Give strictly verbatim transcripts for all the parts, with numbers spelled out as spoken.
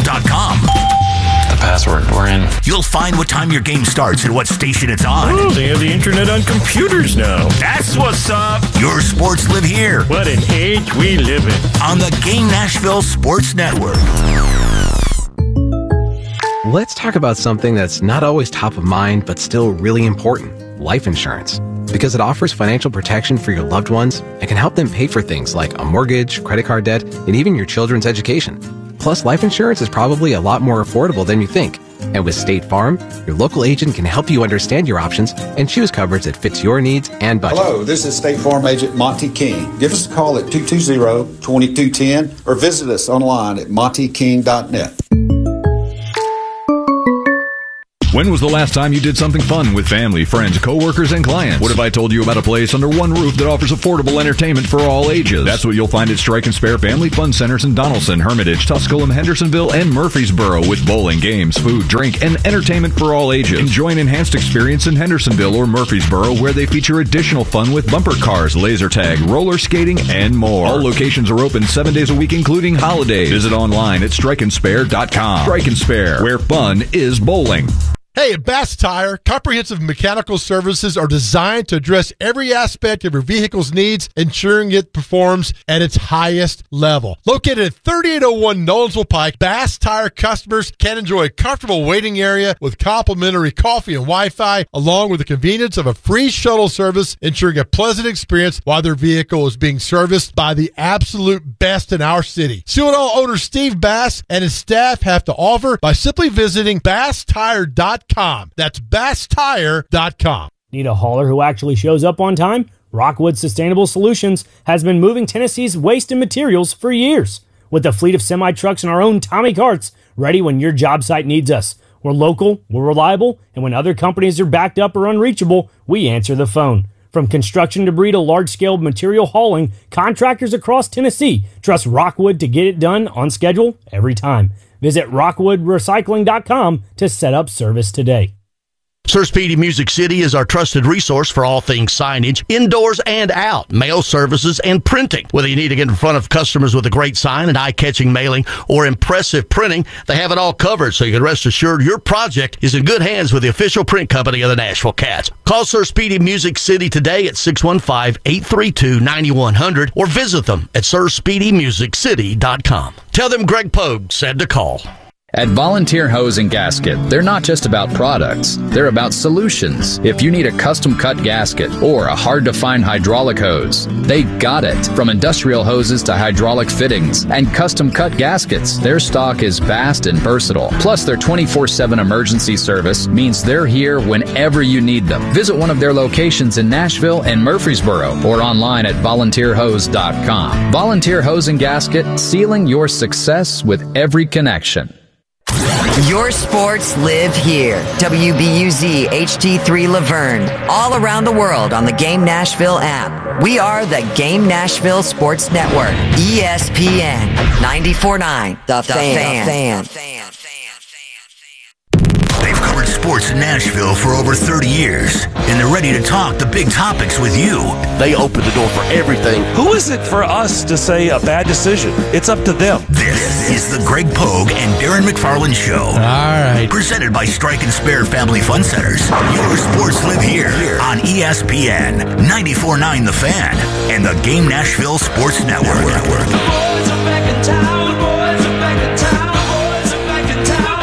dot com. The password. We're in. You'll find what time your game starts and what station it's on. Oh, they have the internet on computers now. That's what's up. Your sports live here. What an age we live in. On the Game Nashville Sports Network. Let's talk about something that's not always top of mind, but still really important: life insurance. Because it offers financial protection for your loved ones and can help them pay for things like a mortgage, credit card debt, and even your children's education. Plus, life insurance is probably a lot more affordable than you think. And with State Farm, your local agent can help you understand your options and choose coverage that fits your needs and budget. Hello, this is State Farm Agent Monty King. Give us a call at two two zero, two two one zero or visit us online at monty king dot net. When was the last time you did something fun with family, friends, coworkers, and clients? What if I told you about a place under one roof that offers affordable entertainment for all ages? That's what you'll find at Strike and Spare Family Fun Centers in Donaldson, Hermitage, Tusculum, Hendersonville, and Murfreesboro, with bowling, games, food, drink, and entertainment for all ages. Enjoy an enhanced experience in Hendersonville or Murfreesboro, where they feature additional fun with bumper cars, laser tag, roller skating, and more. All locations are open seven days a week, including holidays. Visit online at strike and spare dot com. Strike and Spare, where fun is bowling. Hey, at Bass Tire, comprehensive mechanical services are designed to address every aspect of your vehicle's needs, ensuring it performs at its highest level. Located at thirty-eight oh one Nolensville Pike, Bass Tire customers can enjoy a comfortable waiting area with complimentary coffee and Wi-Fi, along with the convenience of a free shuttle service, ensuring a pleasant experience while their vehicle is being serviced by the absolute best in our city. See what all owner Steve Bass and his staff have to offer by simply visiting bass tire dot com. That's bass tire dot com. Need a hauler who actually shows up on time? Rockwood Sustainable Solutions has been moving Tennessee's waste and materials for years. With a fleet of semi-trucks and our own Tommy carts, ready when your job site needs us. We're local, we're reliable, and when other companies are backed up or unreachable, we answer the phone. From construction debris to large-scale material hauling, contractors across Tennessee trust Rockwood to get it done on schedule every time. Visit rockwood recycling dot com to set up service today. Sir Speedy Music City is our trusted resource for all things signage, indoors and out, mail services, and printing. Whether you need to get in front of customers with a great sign, an eye-catching mailing, or impressive printing, they have it all covered, so you can rest assured your project is in good hands with the official print company of the Nashville Cats. Call Sir Speedy Music City today at six one five, eight three two, nine one zero zero or visit them at sir speedy music city dot com. Tell them Greg Pogue said to call. At Volunteer Hose and Gasket, they're not just about products, they're about solutions. If you need a custom-cut gasket or a hard-to-find hydraulic hose, they got it. From industrial hoses to hydraulic fittings and custom-cut gaskets, their stock is vast and versatile. Plus, their twenty-four seven emergency service means they're here whenever you need them. Visit one of their locations in Nashville and Murfreesboro or online at volunteer hose dot com. Volunteer Hose and Gasket, sealing your success with every connection. Your sports live here. W B U Z H D three Laverne. All around the world on the Game Nashville app. We are the Game Nashville Sports Network. E S P N ninety-four point nine. The, the Fan. fan. fan. They've covered sports in Nashville for over thirty years, and they're ready to talk the big topics with you. They open the door for everything. Who is it for us to say a bad decision? It's up to them. This is the Greg Pogue and Darren McFarland Show. All right. Presented by Strike and Spare Family Fun Centers. Your sports live here on E S P N ninety-four point nine The Fan and the Game Nashville Sports Network. Network. The boys are back in town. The boys are back in town. The boys are back in town.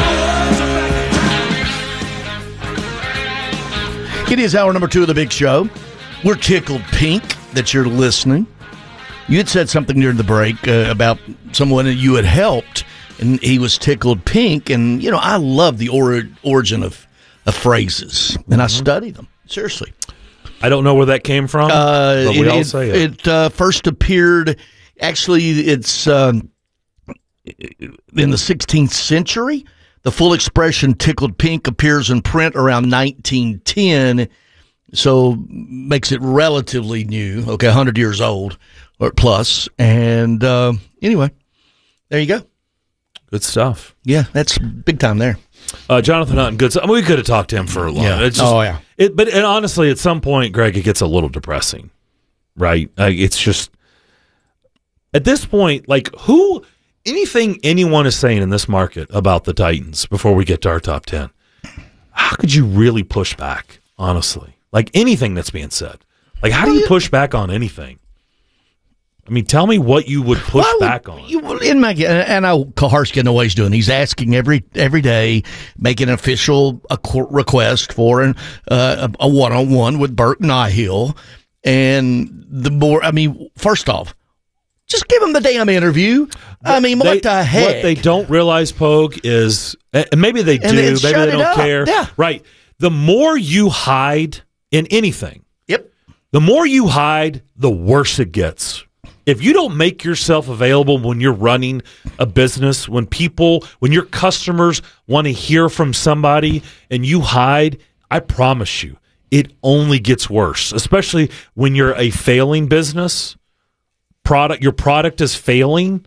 It is hour number two of the big show. We're tickled pink that you're listening. You had said something during the break uh, about someone that you had helped, and he was tickled pink. And, you know, I love the or- origin of, of phrases, and mm-hmm. I study them. Seriously. I don't know where that came from, uh, but we it, all it, say it. It uh, first appeared, actually, it's um, in the sixteenth century. The full expression tickled pink appears in print around nineteen ten, so makes it relatively new, okay, one hundred years old or plus. And uh, anyway, there you go. Good stuff. Yeah, that's big time there. Uh, Jonathan Hutton, good stuff. I mean, we could have talked to him for a long time. Yeah. Oh, yeah. It, but and honestly, at some point, Greg, it gets a little depressing, right? Uh, it's just, at this point, like, who anything anyone is saying in this market about the Titans before we get to our top ten, how could you really push back, honestly? Like anything that's being said. Like, how do you push back on anything? I mean, tell me what you would push would, back on. You, in my, and I Kaharski in the way he's doing. He's asking every every day, making an official a court request for an, uh, a one on one with Bert Nihill. And the more, I mean, first off, just give him the damn interview. I mean, they, what the heck? What they don't realize, Pogue, is, and maybe they do, and maybe they don't up. care. Yeah. Right. The more you hide in anything, yep. the more you hide, the worse it gets. If you don't make yourself available when you're running a business, when people, when your customers want to hear from somebody and you hide, I promise you, it only gets worse, especially when you're a failing business. Product, your product is failing.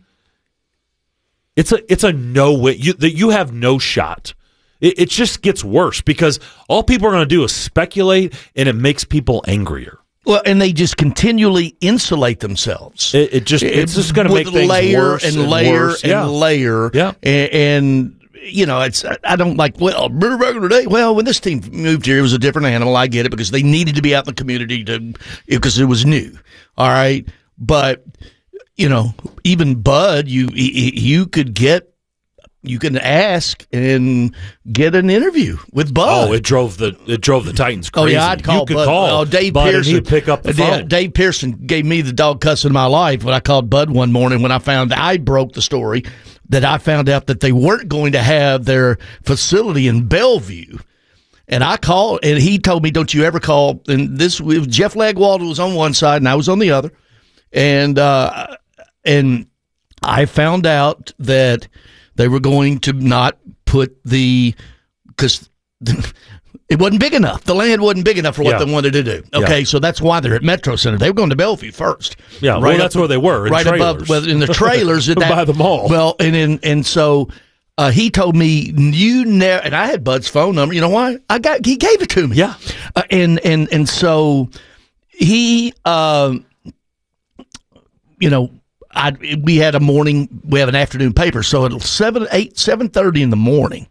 It's a it's a no way. You that you have no shot. It, it just gets worse because all people are going to do is speculate, and it makes people angrier. Well, and they just continually insulate themselves. It, it just it's just going to make things layer worse and, and layer worse. and yeah. layer. Yeah, and, and you know, it's I don't like. Well, regular day. Well, when this team moved here, it was a different animal. I get it because they needed to be out in the community to because it was new. All right, but you know, even Bud, you you could get. You can ask and get an interview with Bud. Oh, it drove the it drove the Titans crazy. Oh yeah, I'd call you could Bud. call. Oh, Dave Bud Pearson. And he'd pick up the phone. Dave Pearson gave me the dog cuss in my life when I called Bud one morning when I found I broke the story that I found out that they weren't going to have their facility in Bellevue. And I called, and he told me, "Don't you ever call." And this Jeff Legwald was on one side, and I was on the other. And uh, and I found out that they were going to not put the, because it wasn't big enough. The land wasn't big enough for what yeah. they wanted to do. Okay, yeah. so that's why they're at Metro Center. They were going to Bellevue first. Yeah, right well, that's up, where they were, in right trailers. above, well, in the trailers at that, by the mall. Well, and in, and so uh, he told me you never, and I had Bud's phone number. You know why? I got he gave it to me. Yeah, uh, and and and so he, uh, you know. I, we had a morning, we have an afternoon paper. So at seven, eight, seven thirty in the morning,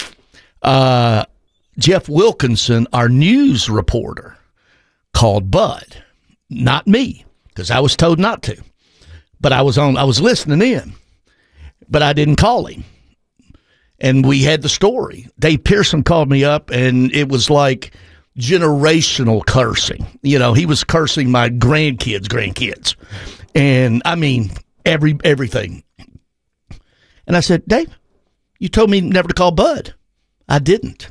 uh, Jeff Wilkinson, our news reporter, called Bud, not me, because I was told not to. But I was on, I was listening in, but I didn't call him. And we had the story. Dave Pearson called me up, and it was like generational cursing. You know, he was cursing my grandkids' grandkids. And I mean, every everything. And I said, Dave, you told me never to call Bud. I didn't.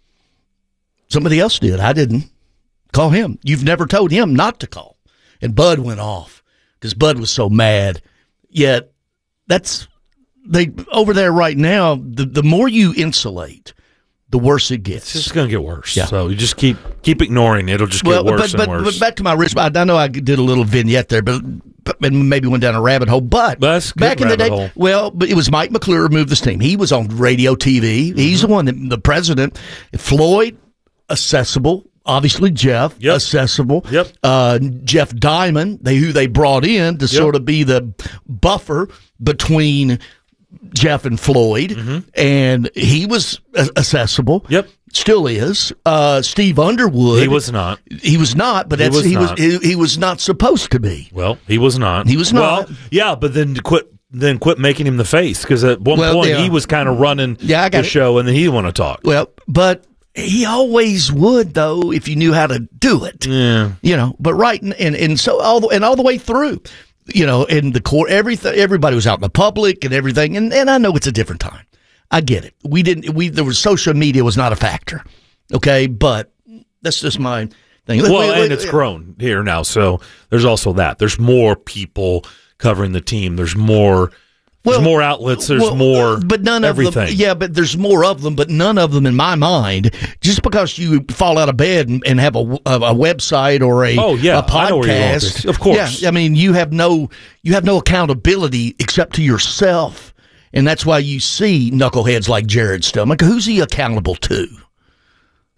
Somebody else did. I didn't. Call him. You've never told him not to call. And Bud went off because Bud was so mad. Yet, that's, they over there right now, the, the more you insulate, the worse it gets. It's just going to get worse. Yeah. So you just keep keep ignoring it. It'll just get well, worse but, and but, worse. But back to my rich, I, I know I did a little vignette there, but, but maybe went down a rabbit hole. But That's back in the day, hole. well, but it was Mike McClure who moved this team. He was on radio T V. Mm-hmm. He's the one that the president. Floyd, accessible. Obviously, Jeff, yep. accessible. Yep. Uh, Jeff Diamond, they who they brought in to yep. sort of be the buffer between Jeff and Floyd, mm-hmm. and he was accessible. Yep, still is. Uh, Steve Underwood, he was not. He was not, but he that's was he not. was he, he was not supposed to be. Well, he was not. He was not. Well, yeah, but then quit. Then quit making him the face because at one well, point yeah. he was kind of running yeah, I got the it. show, and then he want to talk. Well, but he always would though if you knew how to do it. Yeah, you know. But right and and, and so all the, and all the way through. You know, in the core, everything, everybody was out in the public and everything. And, and I know it's a different time. I get it. We didn't, we, there was social media was not a factor. Okay. But that's just my thing. Well, wait, wait, and it's grown here now. So there's also that. There's more people covering the team. There's more, there's well, more outlets. There's well, more, but none everything. of them. Yeah, but there's more of them, but none of them in my mind. Just because you fall out of bed and, and have a, a, a website or a, oh, yeah, a podcast, I know where you're going with this. Of course. Yeah, I mean, you have no, you have no accountability except to yourself. And that's why you see knuckleheads like Jared Stillman. Who's he accountable to?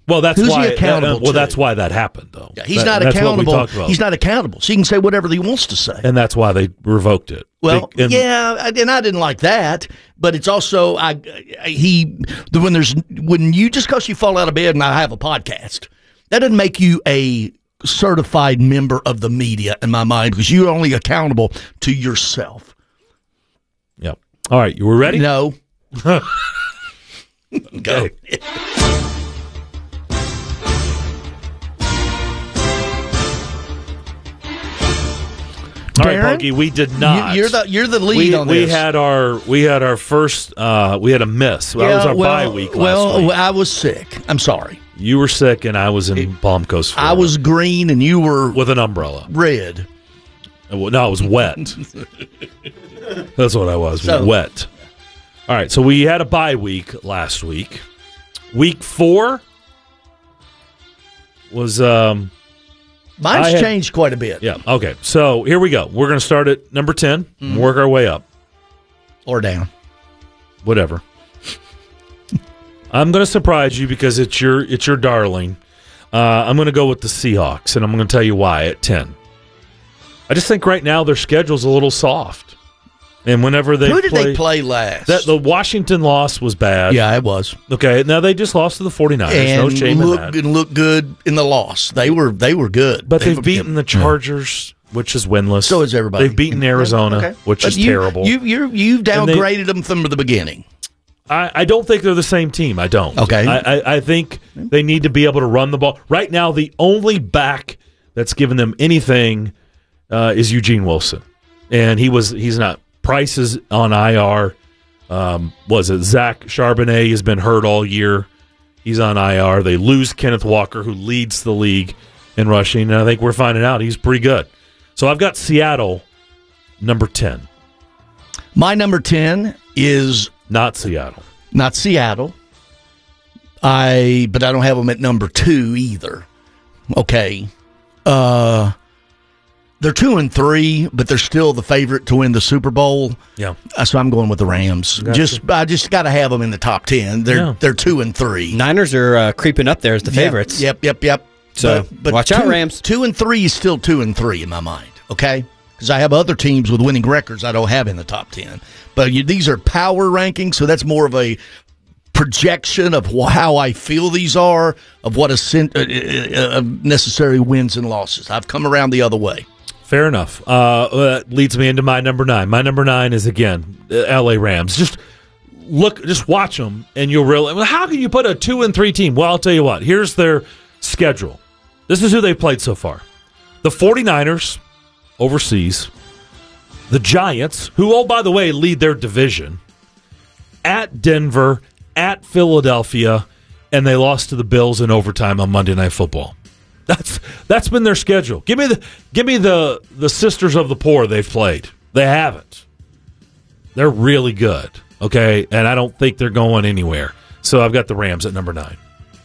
Well, that's Who's why. he accountable uh, well, to? that's why that happened, though. Yeah, he's That- not that's what we accountable. talked about. He's not accountable. So he can say whatever he wants to say. And that's why they revoked it. Well, They- and- yeah, I- and I didn't like that, but it's also I he when there's when you just because you fall out of bed and I have a podcast, that doesn't make you a certified member of the media in my mind because you're only accountable to yourself. Yep. All right, you were ready? No. Go. All right, Darren, Pokey, we did not. you- You're the you're the lead we, on we this. had our we had our first uh, we had a miss. That was our well, bye week last well, week. I was sick. I'm sorry. You were sick, and I was in Palm Coast. I was green, and you were with an umbrella. Red. No, I was wet. That's what I was. So- wet. All right, so we had a bye week last week. Week four was um. Mine's I had- changed quite a bit. Yeah. Okay. So here we go. We're going to start at number ten and Mhm. work our way up Or down. whatever. I'm going to surprise you because it's your it's your darling. Uh, I'm going to go with the Seahawks, and I'm going to tell you why at ten. I just think right now their schedule's a little soft, and whenever they Who did play, they play last? That the Washington loss was bad. Yeah, it was. Okay. Now they just lost to the 49ers. no and shame look, in that. and look good in the loss. They were they were good, But They they've were- beaten the Chargers, which is winless. So is everybody. They've beaten Arizona, Okay. which But is you, terrible. You you you've And they- downgraded them from the beginning. I, I don't think they're the same team. I don't. Okay. I, I, I think they need to be able to run the ball. Right now, the only back that's given them anything uh, is Eugene Wilson, and he was he's not. Price is on I R. Um, was it Zach Charbonnet has been hurt all year? He's on I R. They lose Kenneth Walker, who leads the league in rushing, and I think we're finding out he's pretty good. So I've got Seattle number ten. My number ten is not Seattle. Not Seattle. I but I don't have them at number two either. Okay. Uh they're two and three, but they're still the favorite to win the Super Bowl. Yeah. Uh, so I'm going with the Rams. Gotcha. Just I just got to have them in the top ten. They're Yeah. they're two and three. Niners are uh, creeping up there as the Yep, favorites. Yep, yep, yep. So, watch out, two, Rams. Two and three is still two and three in my mind. Okay, because I have other teams with winning records I don't have in the top ten. But you, these are power rankings, so that's more of a projection of wh- how I feel these are, of what a sen- uh, uh, uh, necessary wins and losses. I've come around the other way. Fair enough. Uh, that leads me into my number nine. My number nine is again L A Rams. Just look, just watch them, and you'll realize. Well, how can you put a two and three team? Well, I'll tell you what. Here's their schedule. This is who they've played so far: the 49ers overseas, the Giants, who, oh by the way, lead their division, at Denver, at Philadelphia, and they lost to the Bills in overtime on Monday Night Football. That's that's been their schedule. Give me the give me the the Sisters of the Poor they've played. They haven't. They're really good. Okay, and I don't think they're going anywhere. So I've got the Rams at number nine.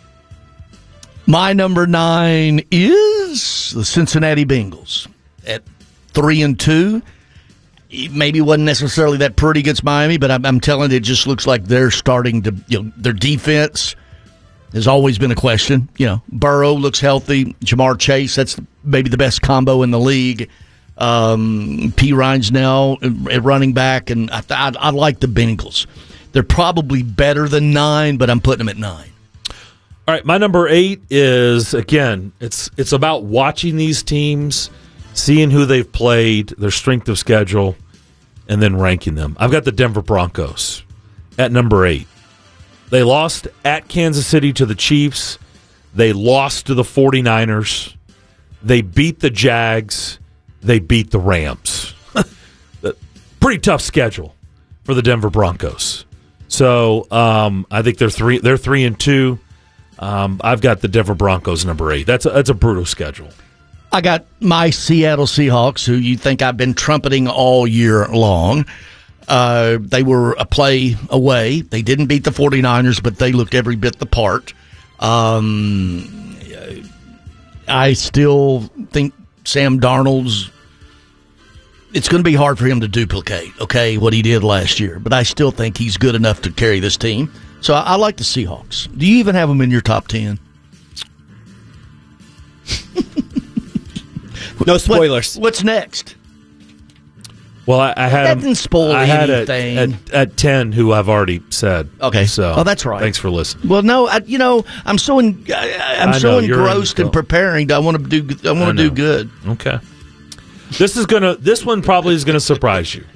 My number nine is the Cincinnati Bengals at three and two. It maybe wasn't necessarily that pretty against Miami, but I'm, I'm telling you, it just looks like they're starting to. You know, their defense has always been a question. You know, Burrow looks healthy. Jamar Chase, that's maybe the best combo in the league. Um, P. Ryan's now at running back, and I, I, I like the Bengals. They're probably better than nine, but I'm putting them at nine. All right, my number eight is again, it's it's about watching these teams, seeing who they've played, their strength of schedule, and then ranking them. I've got the Denver Broncos at number eight. They lost at Kansas City to the Chiefs. They lost to the 49ers. They beat the Jags. They beat the Rams. Pretty tough schedule for the Denver Broncos. So um, I think they're three. They're three and two. Um, I've got the Denver Broncos number eight. That's a, that's a brutal schedule. I got my Seattle Seahawks, who you think I've been trumpeting all year long. Uh, they were a play away. They didn't beat the 49ers, but they looked every bit the part. Um, I still think Sam Darnold's, it's going to be hard for him to duplicate, okay, what he did last year. But I still think he's good enough to carry this team. So I, I like the Seahawks. Do you even have them in your top ten? No spoilers. What, what's next? Well, I, I had That didn't spoil I had anything. At, at, at ten who I've already said. Okay. So Oh, that's right. Thanks for listening. Well, no, I, you know, I'm so in, I, I'm I so know, you're engrossed in- in preparing. I want to do. I I want to know. do good. Okay. This is gonna. This one probably is gonna surprise you.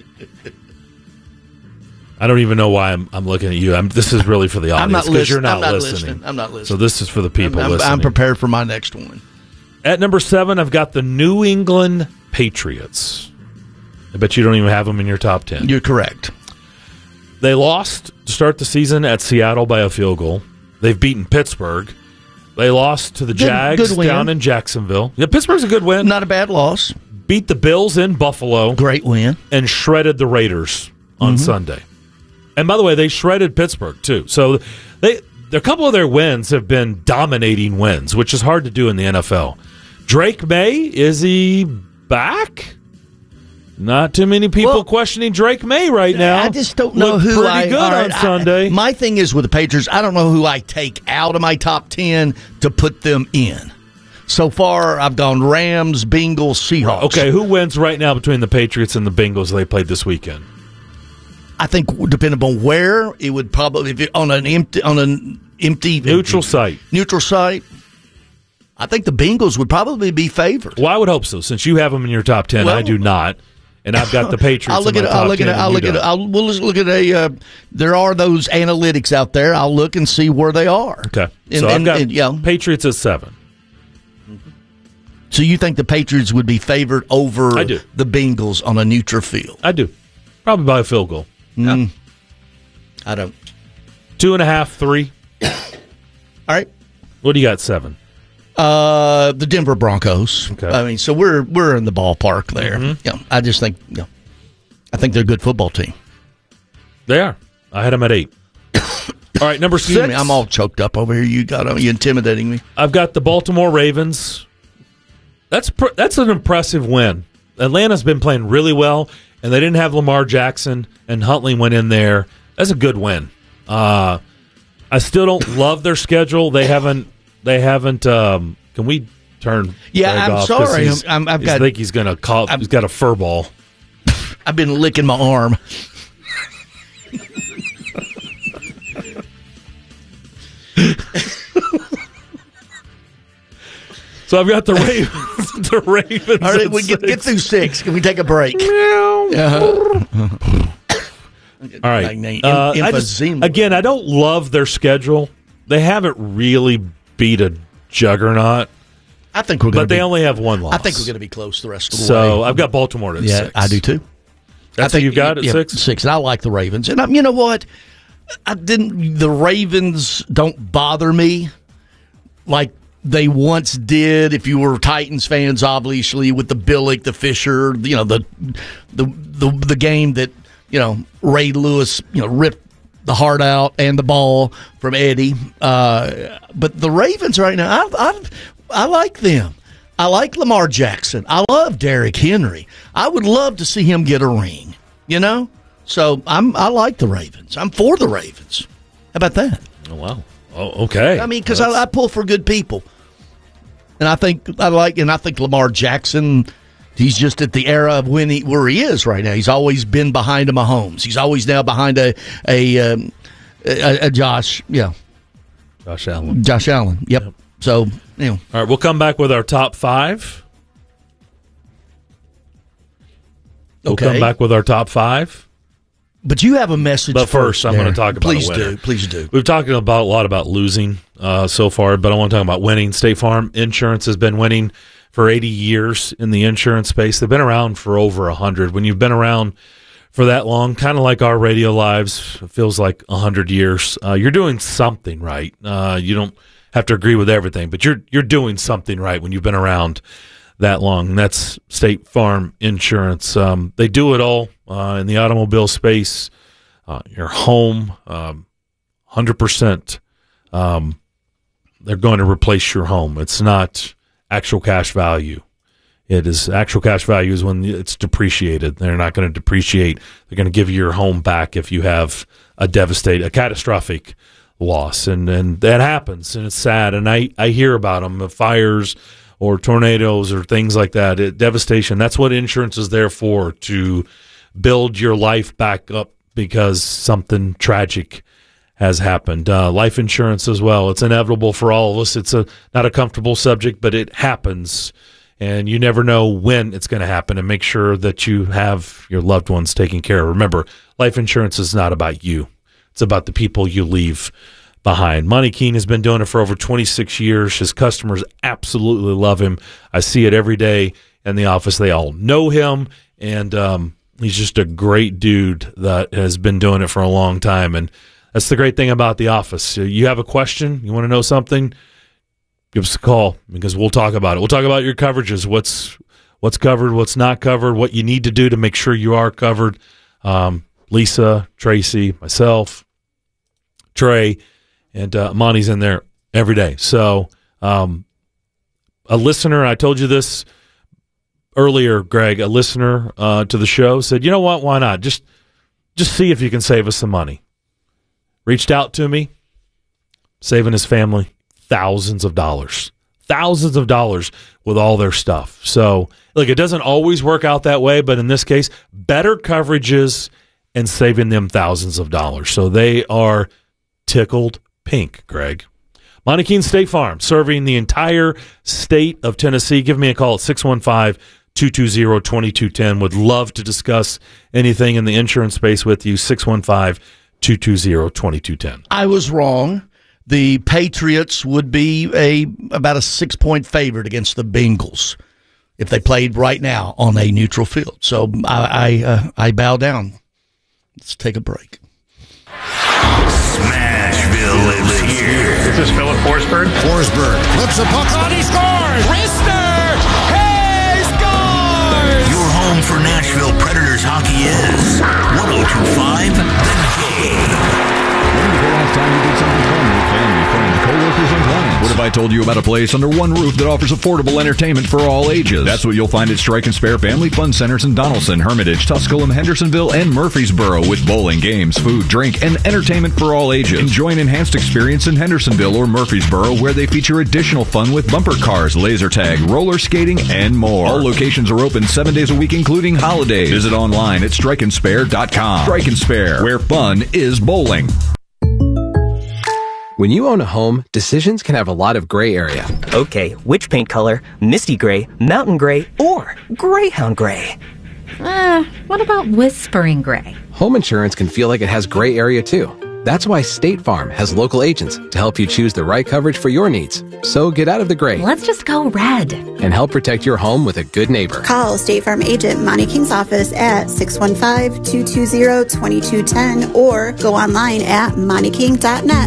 I don't even know why I'm, I'm looking at you. I'm, this is really for the I'm audience not because you're listening. not, I'm not listening. listening. I'm not listening. So this is for the people I'm, I'm, listening. I'm prepared for my next one. At number seven, I've got the New England Patriots. I bet you don't even have them in your top ten. You're correct. They lost to start the season at Seattle by a field goal. They've beaten Pittsburgh. They lost to the Good- Jags good win. down in Jacksonville. Yeah, Pittsburgh's a good win. Not a bad loss. Beat the Bills in Buffalo. Great win. And shredded the Raiders on Mm-hmm. Sunday. And by the way, they shredded Pittsburgh too. So they a couple of their wins have been dominating wins, which is hard to do in the N F L. Drake May, is he back? Not too many people Well, questioning Drake May right now. I just don't know Looked who pretty I good all on right, I- Sunday. my thing is with the Patriots, I don't know who I take out of my top ten to put them in. So far, I've gone Rams, Bengals, Seahawks. Okay, who wins right now between the Patriots and the Bengals they played this weekend? I think depending upon where it would probably if it, on an empty on an empty Neutral site. Neutral site. I think the Bengals would probably be favored. Well, I would hope so. Since you have them in your top ten, Well, I do not, and I've got the Patriots. I'll look in at my I'll top look at ten, I'll and look you at don't. I'll we'll just look at a. Uh, there are those analytics out there. I'll look and see where they are. Okay, And- so I've and- got and, yeah. Patriots at seven. So you think the Patriots would be favored over I do. the Bengals on a neutral field? I do, probably by a field goal. Mm. I don't. Two and a half, three. All right. What do you got? Seven. Uh, the Denver Broncos. Okay. I mean, so we're we're in the ballpark there. Mhm. Yeah, I just think, yeah, I think they're a good football team. They are. I had them at eight. All right, number Excuse six. me, I'm all choked up over here. You got you intimidating me. I've got the Baltimore Ravens. That's pr- that's an impressive win. Atlanta's been playing really well, and they didn't have Lamar Jackson, and Huntley went in there. That's a good win. Uh, I still don't love their schedule. They haven't. They haven't. Um, can we turn? Yeah, Greg I'm off? 'Cause sorry. he's- I'm- I've I got- think he's going to call. He's got a fur ball. I've been licking my arm. So I've got the Ravens. the Ravens. All right, at we get, six. get through six. Can we take a break? Meow. Uh-huh. All right. Like, em- Uh, I just- emphysema. again, I don't love their schedule. They haven't really beat a juggernaut, I think we're going but they only have one loss. I think we're going to be close the rest of the way. So I've got Baltimore at yeah, six. I do too. That's I what you've got at yeah, six? Six, and I like the Ravens. And um, you know what? I didn't. The Ravens don't bother me like they once did. If you were Titans fans, obviously with the Billick, the Fisher, you know the the the, the game that you know Ray Lewis, you know ripped the heart out and the ball from Eddie. Uh, but the Ravens right now, I, I I like them. I like Lamar Jackson. I love Derrick Henry. I would love to see him get a ring. You know, so I'm I like the Ravens. I'm for the Ravens. How about that? Oh, wow. Oh, okay. I mean, because I, I pull for good people, and I think I like, and I think Lamar Jackson. He's just at the era of when he where he is right now. He's always been behind a Mahomes. He's always now behind a a um, a, a Josh. Yeah, Josh Allen. Josh Allen. Yep. yep. So you know. All right, we'll come back with our top five. We'll Okay. come back with our top five. But you have a message. But first, I'm there. going to talk about Please a winner. do. Please do. We've talked about a lot about losing uh, so far, but I want to talk about winning. State Farm Insurance has been winning for eighty years in the insurance space. They've been around for over one hundred. When you've been around for that long, kind of like our radio lives, it feels like one hundred years. Uh, you're doing something right. Uh, you don't have to agree with everything, but you're you're doing something right when you've been around that long. And that's State Farm Insurance. Um, they do it all uh, in the automobile space, uh, your home, um, one hundred percent. Um, they're going to replace your home. It's not actual cash value. It is actual cash value is when it's depreciated. They're not going to depreciate. They're going to give you your home back if you have a devastating, a catastrophic loss. And, and that happens, and it's sad. And I, I hear about them, the fires or tornadoes or things like that, it, devastation. That's what insurance is there for, to build your life back up because something tragic has happened. Uh, life insurance as well. It's inevitable for all of us. It's a not a comfortable subject, but it happens, and you never know when it's going to happen. And make sure that you have your loved ones taken care of. Remember, life insurance is not about you. It's about the people you leave behind. Monty Keene has been doing it for over twenty-six years. His customers absolutely love him. I see it every day in the office. They all know him, and um, he's just a great dude that has been doing it for a long time. And that's the great thing about the office. You have a question, you want to know something, give us a call, because we'll talk about it. We'll talk about your coverages, what's what's covered, what's not covered, what you need to do to make sure you are covered. Um, Lisa, Tracy, myself, Trey, and uh, Monty's in there every day. So um, a listener, I told you this earlier, Greg, a listener uh, to the show said, you know what, why not? Just just see if you can save us some money. Reached out to me, saving his family thousands of dollars. Thousands of dollars with all their stuff. So, look, it doesn't always work out that way, but in this case, better coverages and saving them thousands of dollars. So they are tickled pink, Greg. Monty Keene State Farm, serving the entire state of Tennessee. Give me a call at six one five, two two zero, two two one zero. Would love to discuss anything in the insurance space with you. six one five, two two zero, two two one zero. I was wrong. The Patriots would be a about a six-point favorite against the Bengals if they played right now on a neutral field. So I I, uh, I bow down. Let's take a break. Smashville lives here. This is Philip Forsberg. Forsberg flips a puck on. He scores! Rister! Hey, scores! Your home for Nashville Predators hockey is one oh two point five The Game. When was the last time you did something fun with family, friends, co-workers, and clients? What if I told you about a place under one roof that offers affordable entertainment for all ages? That's what you'll find at Strike and Spare Family Fun Centers in Donaldson, Hermitage, Tusculum, Hendersonville, and Murfreesboro, with bowling, games, food, drink, and entertainment for all ages. Enjoy an enhanced experience in Hendersonville or Murfreesboro, where they feature additional fun with bumper cars, laser tag, roller skating, and more. All locations are open seven days a week, including holidays. Visit online at strike and spare dot com. Strike and Spare, where fun is bowling. When you own a home, decisions can have a lot of gray area. Okay, which paint color? Misty gray, mountain gray, or greyhound gray? Uh, what about whispering gray? Home insurance can feel like it has gray area too. That's why State Farm has local agents to help you choose the right coverage for your needs. So get out of the gray. Let's just go red. And help protect your home with a good neighbor. Call State Farm agent Monty King's office at six one five, two two zero, two two one zero or go online at monty king dot net.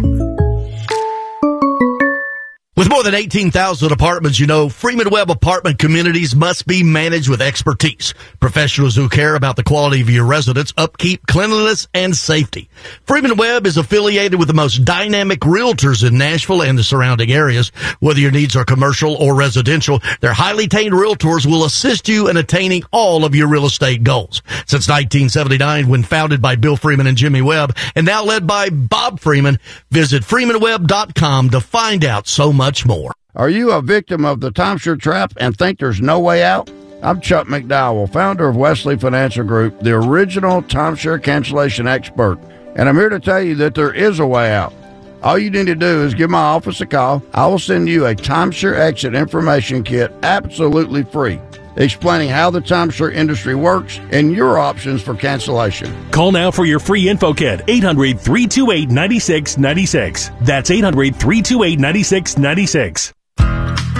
With more than eighteen thousand apartments, you know Freeman Webb apartment communities must be managed with expertise. Professionals who care about the quality of your residence, upkeep, cleanliness, and safety. Freeman Webb is affiliated with the most dynamic realtors in Nashville and the surrounding areas. Whether your needs are commercial or residential, their highly trained realtors will assist you in attaining all of your real estate goals. Since nineteen seventy-nine, when founded by Bill Freeman and Jimmy Webb, and now led by Bob Freeman, visit freeman webb dot com to find out so much much more. Are you a victim of the timeshare trap and think there's no way out? I'm Chuck McDowell, founder of Wesley Financial Group, the original timeshare cancellation expert, and I'm here to tell you that there is a way out. All you need to do is give my office a call. I will send you a timeshare exit information kit absolutely free, explaining how the timeshare industry works and your options for cancellation. Call now for your free info kit, eight hundred, three two eight, nine six nine six. That's eight hundred, three two eight, nine six nine six.